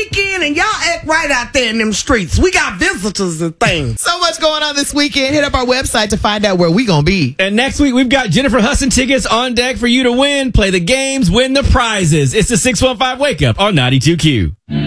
weekend and y'all act right out there in them streets. We got visitors and things. So much going on this weekend. Hit up our website to find out where we gonna be. And next week, we've got Jennifer Hudson tickets on deck for you to win. Play the games, win the prizes. It's the 615 Wake Up on 92Q.